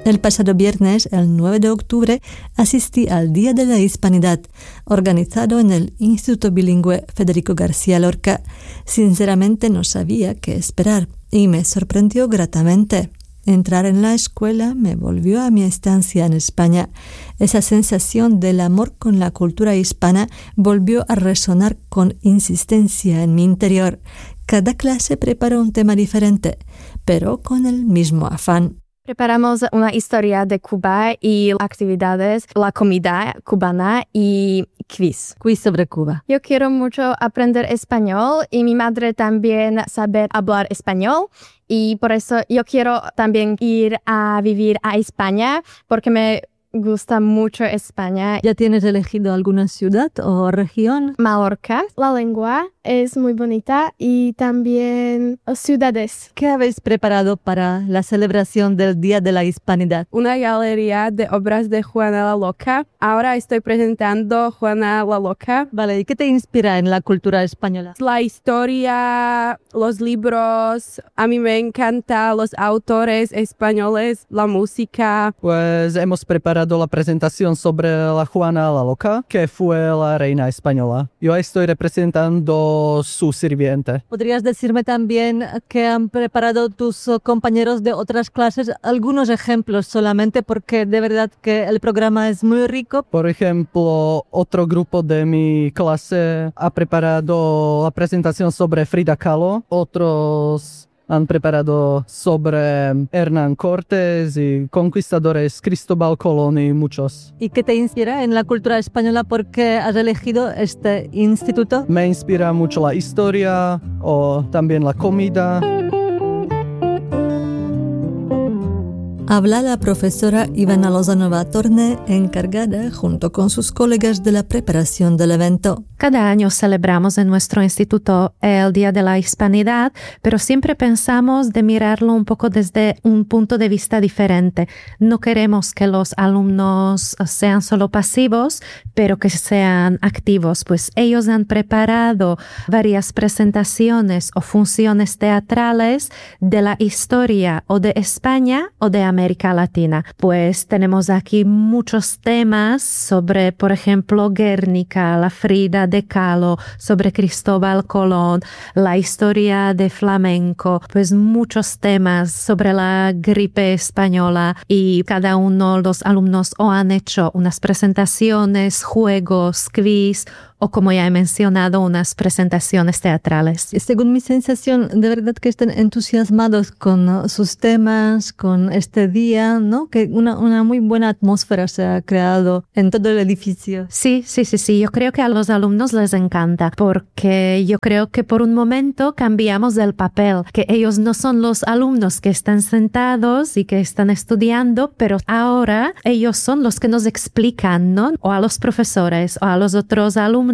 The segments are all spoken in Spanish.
El pasado viernes, el 9 de octubre, asistí al Día de la Hispanidad, organizado en el Instituto Bilingüe Federico García Lorca. Sinceramente no sabía qué esperar y me sorprendió gratamente. Entrar en la escuela me volvió a mi estancia en España. Esa sensación del amor con la cultura hispana volvió a resonar con insistencia en mi interior. Cada clase preparó un tema diferente, pero con el mismo afán. Preparamos una historia de Cuba y actividades, la comida cubana y quiz. Quiz sobre Cuba. Yo quiero mucho aprender español y mi madre también saber hablar español. Y por eso yo quiero también ir a vivir a España porque me gusta mucho España. ¿Ya tienes elegido alguna ciudad o región? Mallorca. La lengua es muy bonita y también ciudades. ¿Qué habéis preparado para la celebración del Día de la Hispanidad? Una galería de obras de Juana la Loca. Ahora estoy presentando Juana la Loca. Vale, ¿y qué te inspira en la cultura española? La historia, los libros. A mí me encantan los autores españoles, la música. Pues hemos preparado la presentación sobre la Juana la Loca, que fue la reina española. Yo estoy representando su sirviente. ¿Podrías decirme también qué han preparado tus compañeros de otras clases? Algunos ejemplos solamente, porque de verdad que el programa es muy rico. Por ejemplo, otro grupo de mi clase ha preparado la presentación sobre Frida Kahlo. Otros han preparado sobre Hernán Cortés y conquistadores Cristóbal Colón y muchos. ¿Y qué te inspira en la cultura española? ¿Por qué has elegido este instituto? Me inspira mucho la historia o también la comida. Habla la profesora Ivana Lozanova Torne, encargada junto con sus colegas de la preparación del evento. Cada año celebramos en nuestro instituto el Día de la Hispanidad, pero siempre pensamos de mirarlo un poco desde un punto de vista diferente. No queremos que los alumnos sean solo pasivos, pero que sean activos, pues ellos han preparado varias presentaciones o funciones teatrales de la historia o de España o de América Latina. Pues tenemos aquí muchos temas sobre, por ejemplo, Guernica, la Frida de Kahlo, sobre Cristóbal Colón, la historia de flamenco, pues muchos temas sobre la gripe española, y cada uno de los alumnos o han hecho unas presentaciones, juegos, quiz, o como ya he mencionado, unas presentaciones teatrales. Según mi sensación, de verdad que están entusiasmados con sus temas, con este día, ¿no? Que una muy buena atmósfera se ha creado en todo el edificio. Sí. Yo creo que a los alumnos les encanta, porque yo creo que por un momento cambiamos el papel, que ellos no son los alumnos que están sentados y que están estudiando, pero ahora ellos son los que nos explican, ¿no? O a los profesores o a los otros alumnos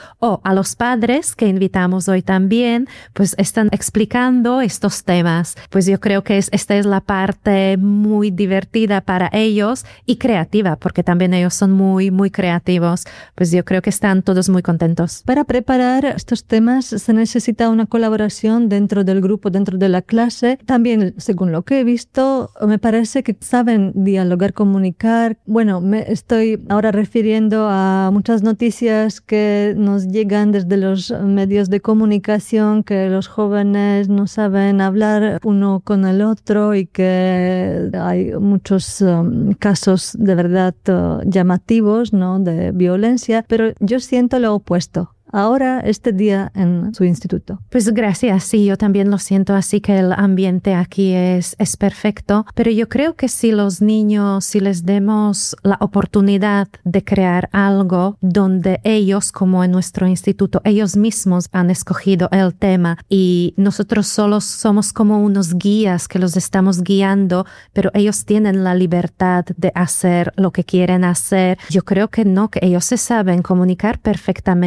o a los padres que invitamos hoy también, pues están explicando estos temas. Pues yo creo que esta es la parte muy divertida para ellos y creativa, porque también ellos son muy, muy creativos. Pues yo creo que están todos muy contentos. Para preparar estos temas se necesita una colaboración dentro del grupo, dentro de la clase. También, según lo que he visto, me parece que saben dialogar, comunicar. Bueno, me estoy ahora refiriendo a muchas noticias que nos llegan desde los medios de comunicación, que los jóvenes no saben hablar uno con el otro y que hay muchos casos de verdad llamativos, ¿no? De violencia, pero yo siento lo opuesto. Ahora, este día en su instituto. Pues gracias, sí, yo también lo siento así, que el ambiente aquí es perfecto, pero yo creo que si los niños, si les demos la oportunidad de crear algo donde ellos, como en nuestro instituto, ellos mismos han escogido el tema y nosotros solos somos como unos guías que los estamos guiando, pero ellos tienen la libertad de hacer lo que quieren hacer. Yo creo que no, que ellos se saben comunicar perfectamente,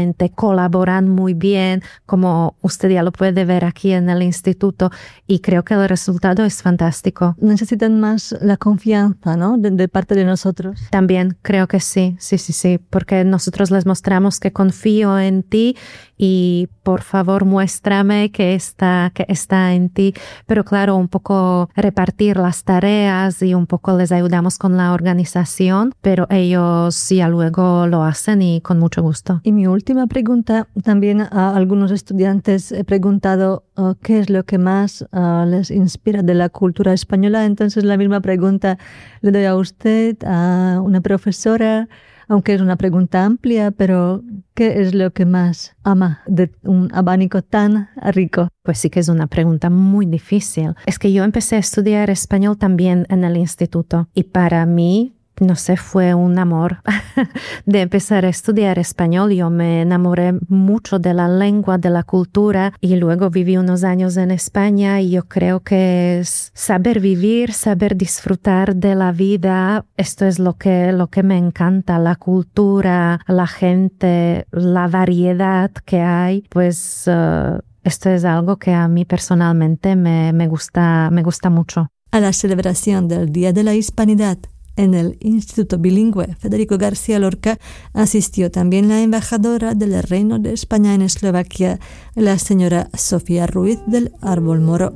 colaboran muy bien, como usted ya lo puede ver aquí en el instituto, y creo que el resultado es fantástico. Necesitan más la confianza, ¿no? De parte de nosotros. También creo que sí, porque nosotros les mostramos que confío en ti y por favor muéstrame que está en ti. Pero claro, un poco repartir las tareas y un poco les ayudamos con la organización, pero ellos ya luego lo hacen y con mucho gusto. Y mi última pregunta, también a algunos estudiantes he preguntado qué es lo que más les inspira de la cultura española. Entonces la misma pregunta le doy a usted, a una profesora, aunque es una pregunta amplia, pero ¿qué es lo que más ama de un abanico tan rico? Pues sí que es una pregunta muy difícil. Es que yo empecé a estudiar español también en el instituto y para mí, no sé, fue un amor de empezar a estudiar español. Yo me enamoré mucho de la lengua, de la cultura y luego viví unos años en España y yo creo que es saber vivir, saber disfrutar de la vida. Esto es lo que me encanta, la cultura, la gente, la variedad que hay. Pues esto es algo que a mí personalmente me gusta mucho. A la celebración del Día de la Hispanidad en el Instituto Bilingüe Federico García Lorca asistió también la embajadora del Reino de España en Eslovaquia, la señora Sofía Ruiz del Árbol Moro.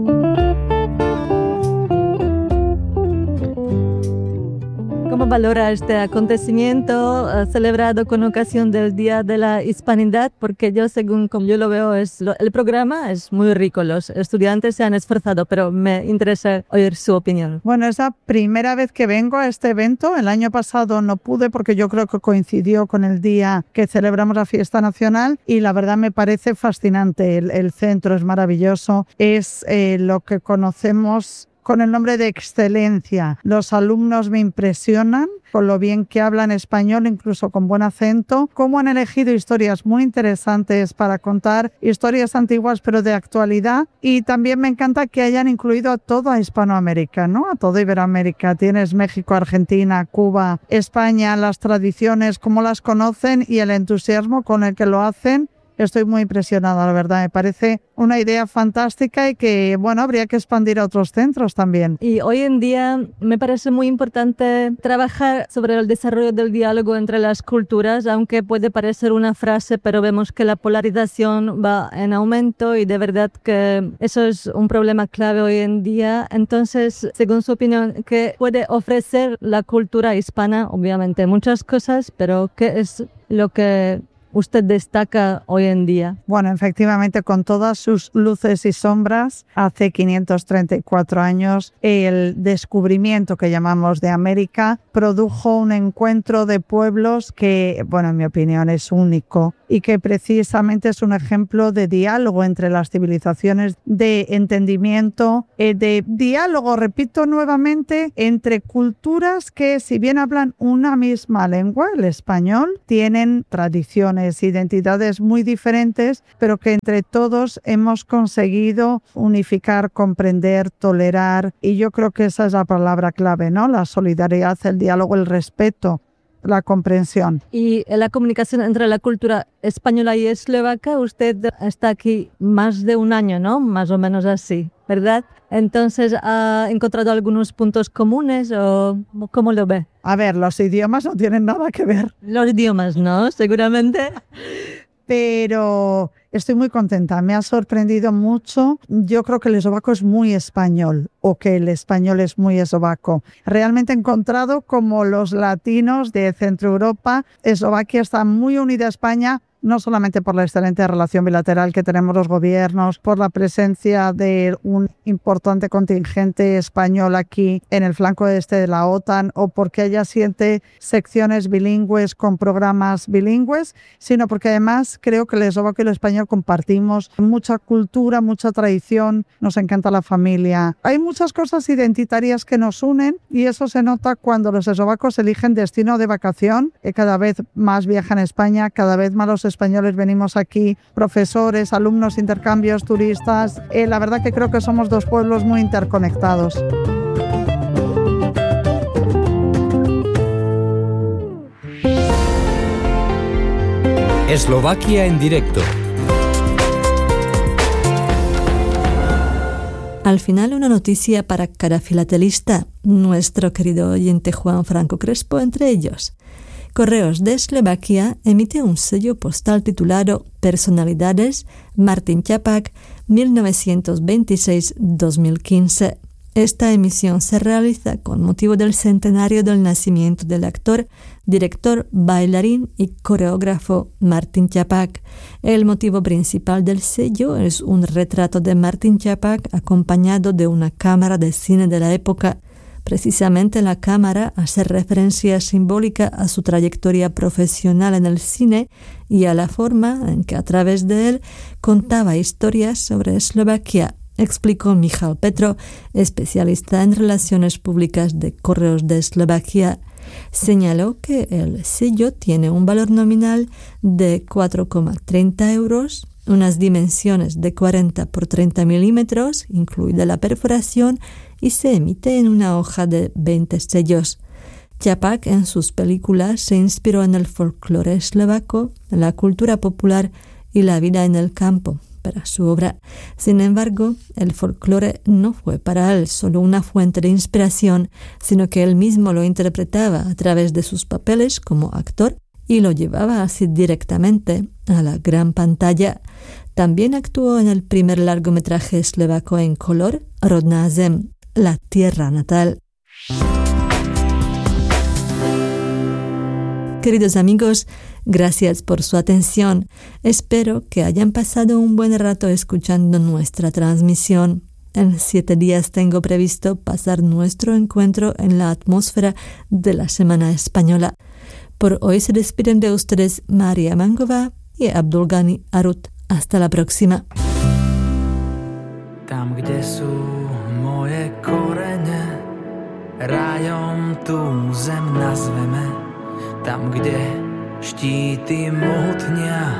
¿Cómo valora este acontecimiento celebrado con ocasión del Día de la Hispanidad? Porque yo, según como yo lo veo, el programa es muy rico. Los estudiantes se han esforzado, pero me interesa oír su opinión. Bueno, es la primera vez que vengo a este evento. El año pasado no pude porque yo creo que coincidió con el día que celebramos la fiesta nacional y la verdad me parece fascinante. El centro es maravilloso. Es lo que conocemos con el nombre de excelencia. Los alumnos me impresionan con lo bien que hablan español, incluso con buen acento, cómo han elegido historias muy interesantes para contar, historias antiguas pero de actualidad, y también me encanta que hayan incluido a toda Hispanoamérica, ¿no? A toda Iberoamérica. Tienes México, Argentina, Cuba, España, las tradiciones, cómo las conocen y el entusiasmo con el que lo hacen. Estoy muy impresionada, la verdad. Me parece una idea fantástica y que, bueno, habría que expandir a otros centros también. Y hoy en día me parece muy importante trabajar sobre el desarrollo del diálogo entre las culturas, aunque puede parecer una frase, pero vemos que la polarización va en aumento y de verdad que eso es un problema clave hoy en día. Entonces, según su opinión, ¿qué puede ofrecer la cultura hispana? Obviamente muchas cosas, pero ¿qué es lo que usted destaca hoy en día? Bueno, efectivamente, con todas sus luces y sombras, hace 534 años el descubrimiento que llamamos de América produjo un encuentro de pueblos que, bueno, en mi opinión es único y que precisamente es un ejemplo de diálogo entre las civilizaciones, de entendimiento, de diálogo, repito nuevamente, entre culturas que, si bien hablan una misma lengua, el español, tienen tradiciones, identidades muy diferentes, pero que entre todos hemos conseguido unificar, comprender, tolerar, y yo creo que esa es la palabra clave, ¿no? La solidaridad, el diálogo, el respeto, la comprensión. Y la comunicación entre la cultura española y eslovaca, usted está aquí más de un año, ¿no? Más o menos así, ¿verdad? Entonces, ¿ha encontrado algunos puntos comunes o cómo lo ve? A ver, los idiomas no tienen nada que ver. Los idiomas, ¿no? Seguramente. Pero estoy muy contenta, me ha sorprendido mucho. Yo creo que el eslovaco es muy español o que el español es muy eslovaco. Realmente he encontrado como los latinos de Centro Europa, Eslovaquia está muy unida a España, no solamente por la excelente relación bilateral que tenemos los gobiernos, por la presencia de un importante contingente español aquí en el flanco este de la OTAN o porque haya 7 secciones bilingües con programas bilingües, sino porque además creo que el eslovaco y el español compartimos mucha cultura, mucha tradición, nos encanta la familia. Hay muchas cosas identitarias que nos unen y eso se nota cuando los eslovacos eligen destino de vacación, que cada vez más viajan a España, cada vez más los españoles venimos aquí, profesores, alumnos, intercambios, turistas. La verdad que creo que somos dos pueblos muy interconectados. Eslovaquia en directo. Al final, una noticia para cada filatelista, nuestro querido oyente Juan Franco Crespo entre ellos. Correos de Eslovaquia emite un sello postal titulado Personalidades Martin Čapák 1926-2015. Esta emisión se realiza con motivo del centenario del nacimiento del actor, director, bailarín y coreógrafo Martin Čapák. El motivo principal del sello es un retrato de Martin Čapák acompañado de una cámara de cine de la época. Precisamente la cámara hace referencia simbólica a su trayectoria profesional en el cine y a la forma en que a través de él contaba historias sobre Eslovaquia, explicó Michal Petro, especialista en relaciones públicas de Correos de Eslovaquia. Señaló que el sello tiene un valor nominal de 4,30 euros, unas dimensiones de 40 por 30 milímetros, incluida la perforación, y se emite en una hoja de 20 sellos. Čapák en sus películas se inspiró en el folclore eslovaco, la cultura popular y la vida en el campo para su obra. Sin embargo, el folclore no fue para él solo una fuente de inspiración, sino que él mismo lo interpretaba a través de sus papeles como actor y lo llevaba así directamente a la gran pantalla. También actuó en el primer largometraje eslovaco en color, Rodná zem, la tierra natal. Queridos amigos, gracias por su atención. Espero que hayan pasado un buen rato escuchando nuestra transmisión. En 7 días tengo previsto pasar nuestro encuentro en la atmósfera de la Semana Española. Por hoy se despiden de ustedes Maria Mangová y Abdulgani Arut. Hasta la próxima. Tam, kde sú moje korene, rajom tú zem nazveme. Tam, kde štíty mohutnia